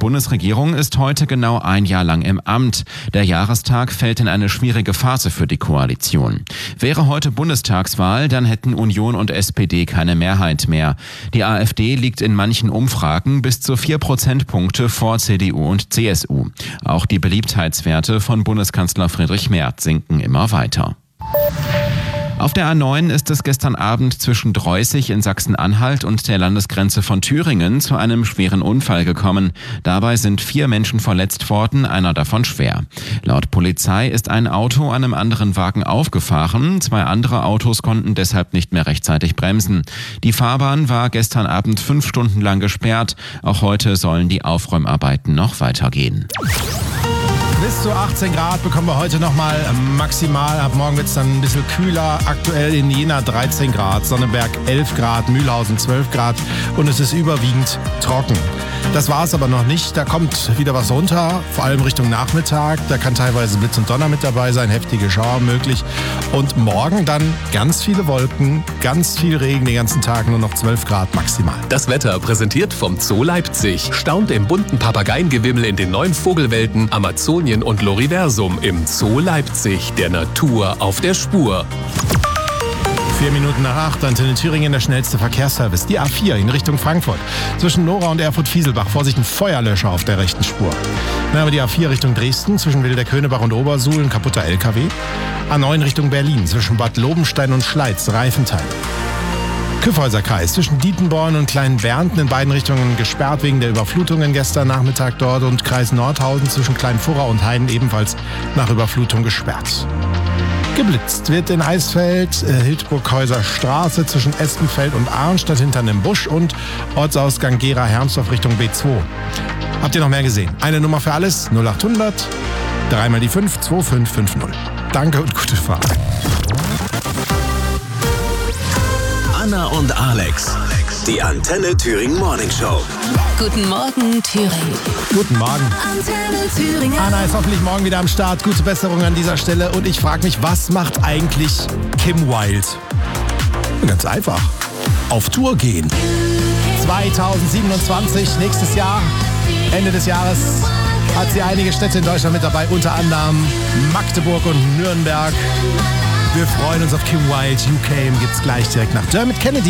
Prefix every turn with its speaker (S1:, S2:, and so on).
S1: Bundesregierung ist heute genau ein Jahr lang im Amt. Der Jahrestag fällt in eine schwierige Phase für die Koalition. Wäre heute Bundestagswahl, dann hätten Union und SPD keine Mehrheit mehr. Die AfD liegt in manchen Umfragen bis zu 4 Prozentpunkte vor CDU und CSU. Auch die Beliebtheitswerte von Bundeskanzler Friedrich Merz sinken immer weiter. Auf der A9 ist es gestern Abend zwischen Dreußig in Sachsen-Anhalt und der Landesgrenze von Thüringen zu einem schweren Unfall gekommen. Dabei sind 4 Menschen verletzt worden, einer davon schwer. Laut Polizei ist ein Auto einem anderen Wagen aufgefahren. 2 andere Autos konnten deshalb nicht mehr rechtzeitig bremsen. Die Fahrbahn war gestern Abend 5 Stunden lang gesperrt. Auch heute sollen die Aufräumarbeiten noch weitergehen.
S2: Bis zu 18 Grad bekommen wir heute nochmal maximal. Ab morgen wird es dann ein bisschen kühler. Aktuell in Jena 13 Grad, Sonneberg 11 Grad, Mühlhausen 12 Grad und es ist überwiegend trocken. Das war es aber noch nicht. Da kommt wieder was runter, vor allem Richtung Nachmittag. Da kann teilweise Blitz und Donner mit dabei sein, heftige Schauer möglich. Und morgen dann ganz viele Wolken, ganz viel Regen den ganzen Tag, nur noch 12 Grad maximal.
S3: Das Wetter präsentiert vom Zoo Leipzig. Staunt im bunten Papageiengewimmel in den 9 Vogelwelten Amazonien und Loriversum im Zoo Leipzig. Der Natur auf der Spur.
S2: 4 Minuten nach 8, Antenne Thüringen, der schnellste Verkehrsservice. Die A4 in Richtung Frankfurt. Zwischen Nora und Erfurt-Fieselbach. Vorsicht, ein Feuerlöscher auf der rechten Spur. Dann haben wir die A4 Richtung Dresden. Zwischen Wilder-Könerbach und Obersuhl ein kaputter LKW. A9 Richtung Berlin. Zwischen Bad Lobenstein und Schleiz. Reifenteil. Kyffhäuserkreis zwischen Dietenborn und Kleinbernten in beiden Richtungen gesperrt wegen der Überflutungen gestern Nachmittag dort. Und Kreis Nordhausen zwischen Kleinfurra und Heiden ebenfalls nach Überflutung gesperrt. Geblitzt wird in Eisfeld, Hildburghäuser Straße zwischen Espenfeld und Arnstadt hinter dem Busch und Ortsausgang Gera-Hermsdorf Richtung B2. Habt ihr noch mehr gesehen? Eine Nummer für alles, 0800 3 mal die 5 2550. Danke und gute Fahrt.
S4: Anna und Alex, die Antenne Thüringen Morning Show.
S5: Guten Morgen, Thüringen.
S2: Guten Morgen.
S5: Antenne Thüringen.
S2: Anna ist hoffentlich morgen wieder am Start. Gute Besserung an dieser Stelle. Und ich frage mich, was macht eigentlich Kim Wilde? Ganz einfach. Auf Tour gehen. 2027, nächstes Jahr, Ende des Jahres, hat sie einige Städte in Deutschland mit dabei. Unter anderem Magdeburg und Nürnberg. Wir freuen uns auf Kim Wilde. UK gibt's gleich direkt nach Dermot Kennedy.